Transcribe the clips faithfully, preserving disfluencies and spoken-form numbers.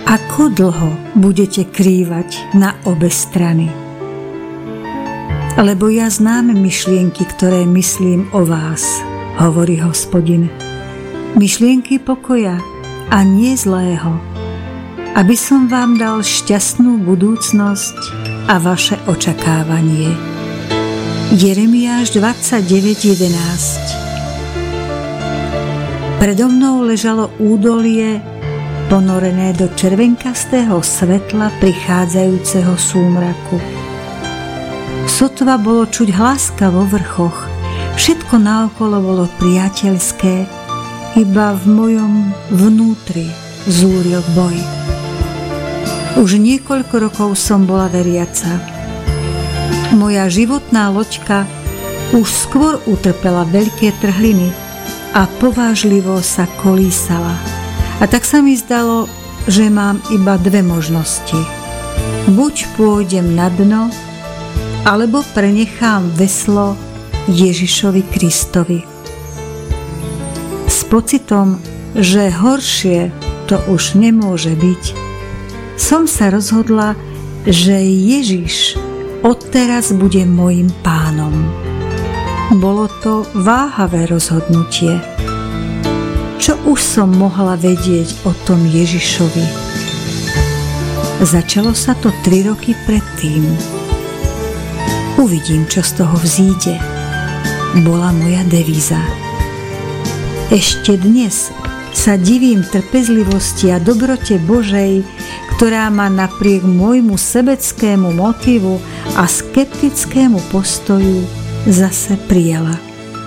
Ako dlho budete krývať na obe strany? Lebo ja znám myšlienky, ktoré myslím o vás, hovorí Hospodin. Myšlienky pokoja a nie zlého, aby som vám dal šťastnú budúcnosť a vaše očakávanie. Jeremiáš dvadsaťdeväť jedenásť. Predo mnou ležalo údolie ponorené do červenkastého svetla prichádzajúceho súmraku. Sotva bolo čuť hláska vo vrchoch, všetko naokolo bolo priateľské, iba v mojom vnútri zúril boj. Už niekoľko rokov som bola veriaca. Moja životná loďka už skôr utrpela veľké trhliny a povážlivo sa kolísala. A tak sa mi zdalo, že mám iba dve možnosti. Buď pôjdem na dno, alebo prenechám veslo Ježišovi Kristovi. S pocitom, že horšie to už nemôže byť, som sa rozhodla, že Ježiš odteraz bude môjim pánom. Bolo to váhavé rozhodnutie. Čo už som mohla vedieť o tom Ježišovi? Začalo sa to tri roky predtým. Uvidím, čo z toho vzíde, bola moja devíza. Ešte dnes sa divím trpezlivosti a dobrote Božej, ktorá ma napriek môjmu sebeckému motivu a skeptickému postoju zase prijala.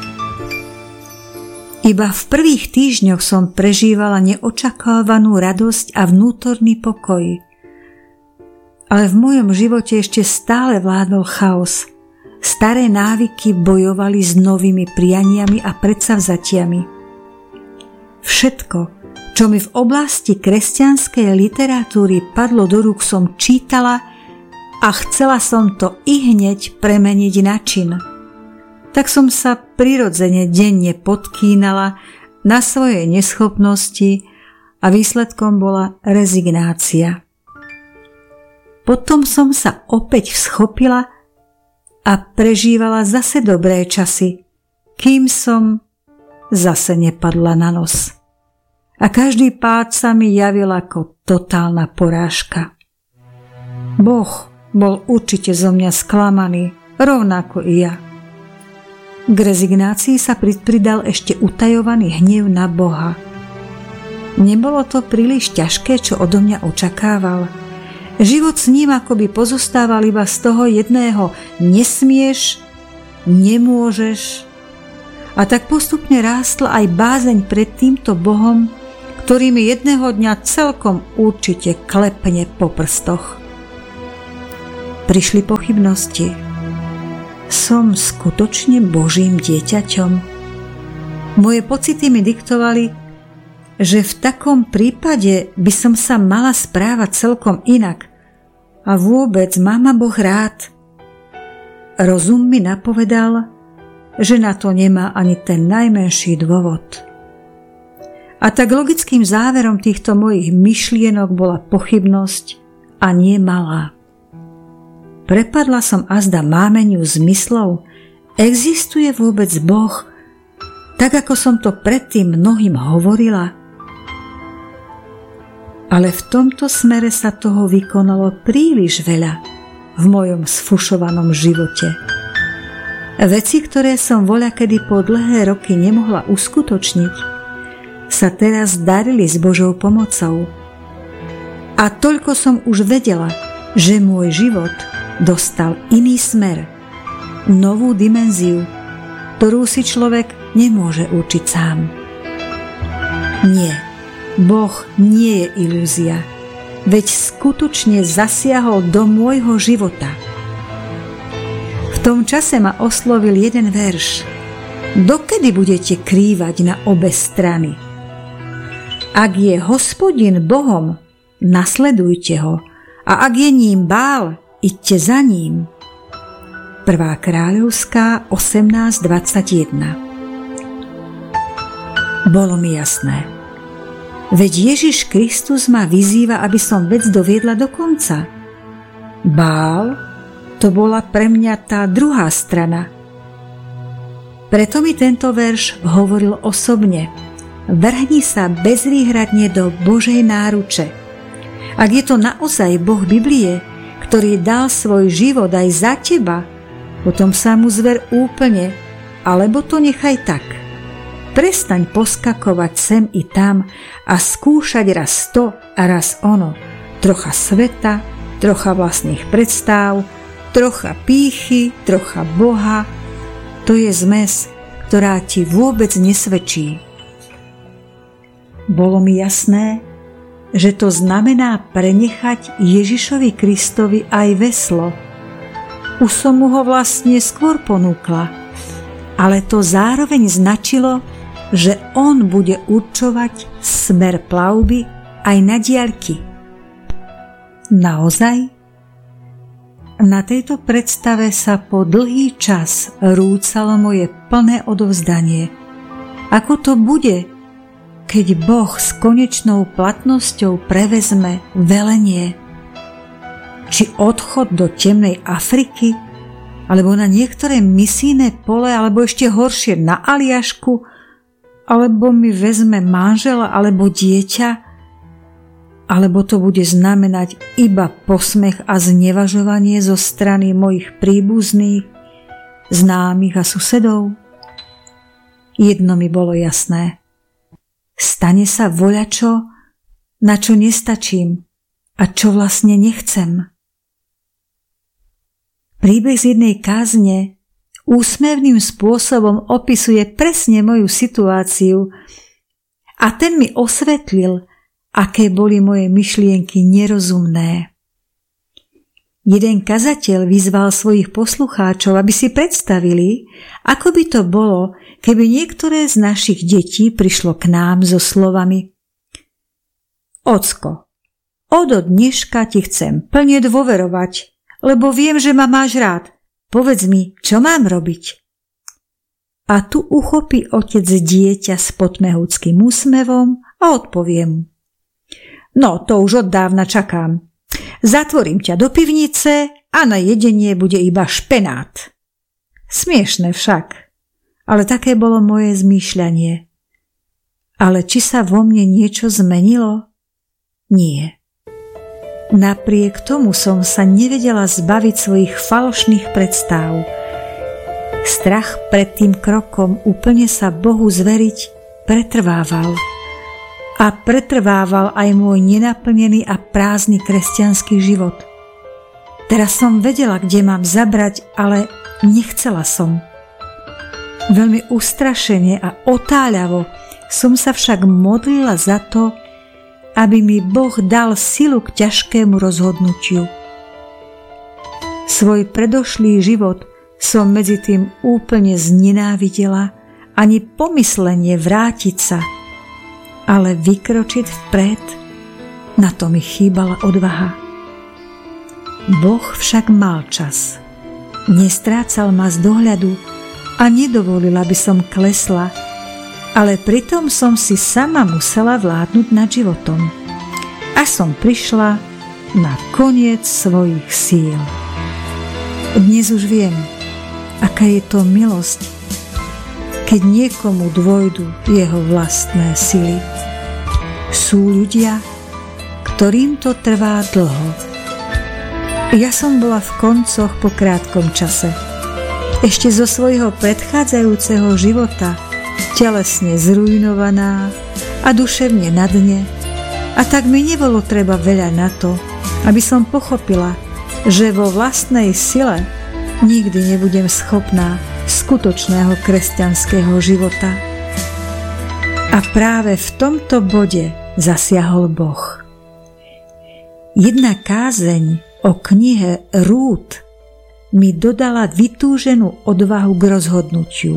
Iba v prvých týždňoch som prežívala neočakávanú radosť a vnútorný pokoj. Ale v mojom živote ešte stále vládol chaos. Staré návyky bojovali s novými prianiami a predsavzatiami. Všetko, čo mi v oblasti kresťanskej literatúry padlo do rúk, som čítala a chcela som to ihneď premeniť na čin. Tak som sa prirodzene denne podkýnala na svojej neschopnosti a výsledkom bola rezignácia. Potom som sa opäť vzchopila a prežívala zase dobré časy, kým som zase nepadla na nos. A každý pád sa mi javil ako totálna porážka. Boh bol určite zo mňa sklamaný, rovnako i ja. K rezignácii sa pridal ešte utajovaný hnev na Boha. Nebolo to príliš ťažké, čo odo mňa očakával. Život s ním akoby pozostával iba z toho jedného nesmieš, nemôžeš. A tak postupne rástla aj bázeň pred týmto Bohom, ktorý mi jedného dňa celkom určite klepne po prstoch. Prišli pochybnosti. Som skutočne Božím dieťaťom? Moje pocity mi diktovali, že v takom prípade by som sa mala správať celkom inak. A vôbec má ma Boh rád. Rozum mi napovedal, že na to nemá ani ten najmenší dôvod. A tak logickým záverom týchto mojich myšlienok bola pochybnosť a nie malá. Prepadla som azda mámeniu zmyslov. Existuje vôbec Boh, tak ako som to predtým mnohým hovorila? Ale v tomto smere sa toho vykonalo príliš veľa v mojom sfušovanom živote. Veci, ktoré som voľakedy po dlhé roky nemohla uskutočniť, sa teraz darili s Božou pomocou. A toľko som už vedela, že môj život dostal iný smer, novú dimenziu, ktorú si človek nemôže určiť sám. Nie, Boh nie je ilúzia, veď skutočne zasiahol do môjho života. V tom čase ma oslovil jeden verš. Dokedy budete krývať na obe strany? Ak je Hospodin Bohom, nasledujte ho, a ak je ním Bál, idte za ním. Prvá kráľovská osemnásť dvadsaťjeden. Bolo mi jasné, Veď Ježiš Kristus ma vyzýva, aby som vec doviedla do konca. Bál, to bola pre mňa tá druhá strana. Preto mi tento verš hovoril osobne. Vrhni sa bezvýhradne do Božej náruče. Ak je to naozaj Boh Biblie, ktorý dal svoj život aj za teba, potom sa mu zver úplne, alebo to nechaj tak. Prestaň poskakovať sem i tam a skúšať raz to a raz ono. Trocha sveta, trocha vlastných predstáv, trocha pýchy, trocha Boha. To je zmes, ktorá ti vôbec nesvedčí. Bolo mi jasné, že to znamená prenechať Ježišovi Kristovi aj veslo. Už som mu ho vlastne skôr ponúkla, ale to zároveň značilo, že on bude určovať smer plavby aj na diaľky. Naozaj? Na tejto predstave sa po dlhý čas rúcalo moje plné odovzdanie. Ako to bude, keď Boh s konečnou platnosťou prevezme velenie? Či odchod do temnej Afriky, alebo na niektoré misijné pole, alebo ešte horšie na Aliašku, alebo mi vezme manžela alebo dieťa, alebo to bude znamenať iba posmech a znevažovanie zo strany mojich príbuzných, známych a susedov? Jedno mi bolo jasné. Stane sa voľačo, na čo nestačím a čo vlastne nechcem. Príbeh z jednej kázne úsmevným spôsobom opisuje presne moju situáciu a ten mi osvetlil, aké boli moje myšlienky nerozumné. Jeden kazateľ vyzval svojich poslucháčov, aby si predstavili, ako by to bolo, keby niektoré z našich detí prišlo k nám so slovami: Ocko, od dneška ti chcem plne dôverovať, lebo viem, že ma máš rád. Povedz mi, čo mám robiť? A tu uchopí otec dieťa s potmehúckým úsmevom a odpovie mu: No, to už od dávna čakám. Zatvorím ťa do pivnice a na jedenie bude iba špenát. Smiešne však, ale také bolo moje zmýšľanie. Ale či sa vo mne niečo zmenilo? Nie. Napriek tomu som sa nevedela zbaviť svojich falošných predstáv. Strach pred tým krokom úplne sa Bohu zveriť pretrvával. A pretrvával aj môj nenaplnený a prázdny kresťanský život. Teraz som vedela, kde mám zabrať, ale nechcela som. Veľmi ustrašene a otáľavo som sa však modlila za to, aby mi Boh dal silu k ťažkému rozhodnutiu. Svoj predošlý život som medzi tým úplne znenávidela, ani pomyslenie vrátiť sa, ale vykročiť vpred, na to mi chýbala odvaha. Boh však mal čas. Nestrácal ma z dohľadu a nedovolil, aby som klesla, ale pritom som si sama musela vládnuť nad životom. A som prišla na koniec svojich síl. Dnes už viem, aká je to milosť, keď niekomu dôjdu jeho vlastné sily. Sú ľudia, ktorým to trvá dlho. Ja som bola v koncoch po krátkom čase. Ešte zo svojho predchádzajúceho života telesne zrujnovaná a duševne na dne, a tak mi nebolo treba veľa na to, aby som pochopila, že vo vlastnej sile nikdy nebudem schopná skutočného kresťanského života. A práve v tomto bode zasiahol Boh. Jedna kázeň o knihe Rút mi dodala vytúženú odvahu k rozhodnutiu.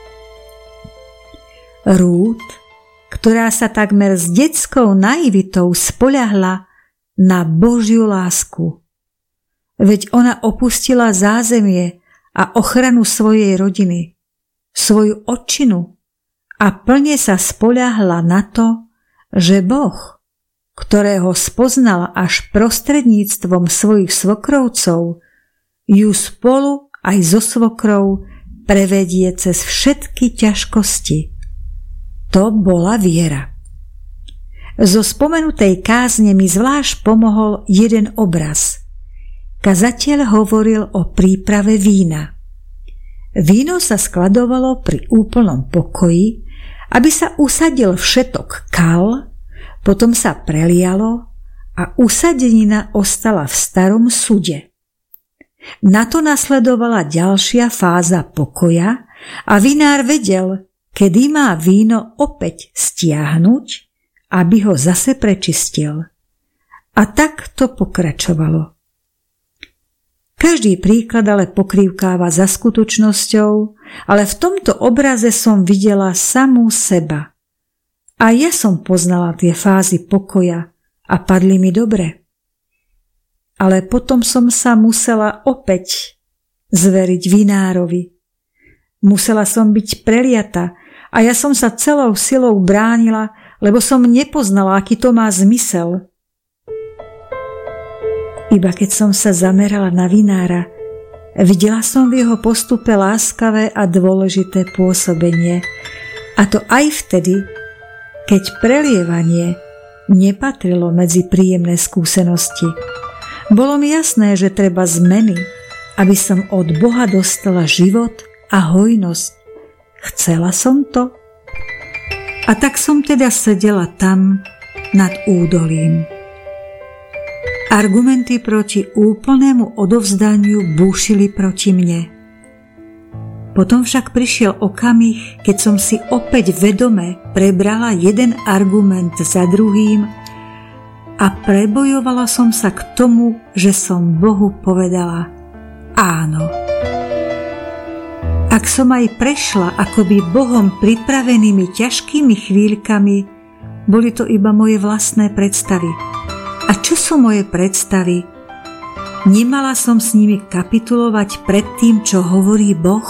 Rút, ktorá sa takmer s detskou naivitou spoľahla na Božiu lásku. Veď ona opustila zázemie a ochranu svojej rodiny, svoju otčinu a plne sa spoľahla na to, že Boh, ktorého spoznala až prostredníctvom svojich svokrovcov, ju spolu aj so svokrou prevedie cez všetky ťažkosti. To bola viera. Zo spomenutej kázne mi zvlášť pomohol jeden obraz. Kazateľ hovoril o príprave vína. Víno sa skladovalo pri úplnom pokoji, aby sa usadil všetok kal, potom sa prelialo a usadenina ostala v starom sude. Na to nasledovala ďalšia fáza pokoja a vinár vedel, kedy má víno opäť stiahnuť, aby ho zase prečistil. A tak to pokračovalo. Každý príklad ale pokrývkáva za skutočnosťou, ale v tomto obraze som videla samú seba. A ja som poznala tie fázy pokoja a padli mi dobre. Ale potom som sa musela opäť zveriť vinárovi. Musela som byť preliata a ja som sa celou silou bránila, lebo som nepoznala, aký to má zmysel. Iba keď som sa zamerala na vinára, videla som v jeho postupe láskavé a dôležité pôsobenie. A to aj vtedy, keď prelievanie nepatrilo medzi príjemné skúsenosti. Bolo mi jasné, že treba zmeny, aby som od Boha dostala život a hojnosť. Chcela som to? A tak som teda sedela tam nad údolím. Argumenty proti úplnému odovzdaniu búšili proti mne. Potom však prišiel okamih, keď som si opäť vedome prebrala jeden argument za druhým a prebojovala som sa k tomu, že som Bohu povedala áno. Ak som aj prešla akoby Bohom pripravenými ťažkými chvíľkami, boli to iba moje vlastné predstavy. A čo sú moje predstavy? Nemala som s nimi kapitulovať pred tým, čo hovorí Boh?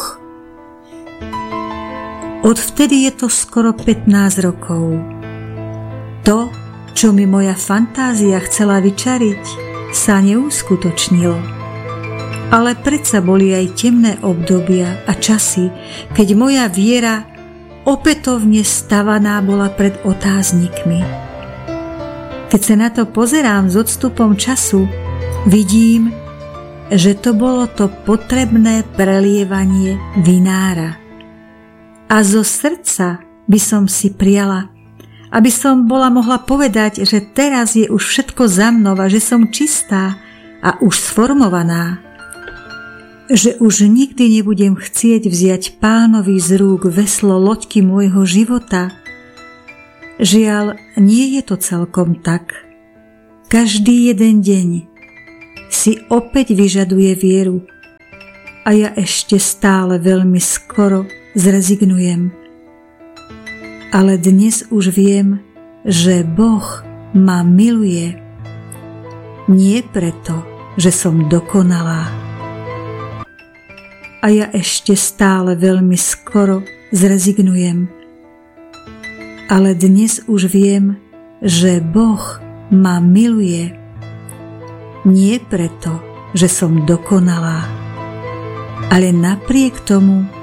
Odvtedy je to skoro pätnásť rokov. To, čo mi moja fantázia chcela vyčariť, sa neuskutočnilo. Ale predsa boli aj temné obdobia a časy, keď moja viera opätovne stavaná bola pred otáznikmi. Keď sa na to pozerám s odstupom času, vidím, že to bolo to potrebné prelievanie vinára. A zo srdca by som si priala, aby som bola mohla povedať, že teraz je už všetko za mnou a že som čistá a už sformovaná. Že už nikdy nebudem chcieť vziať Pánovi z rúk veslo loďky môjho života. Žiaľ, nie je to celkom tak. Každý jeden deň si opäť vyžaduje vieru a ja ešte stále veľmi skoro zrezignujem. Ale dnes už viem, že Boh ma miluje. Nie preto, že som dokonalá. A ja ešte stále veľmi skoro zrezignujem. Ale dnes už viem, že Boh ma miluje. Nie preto, že som dokonalá, ale napriek tomu,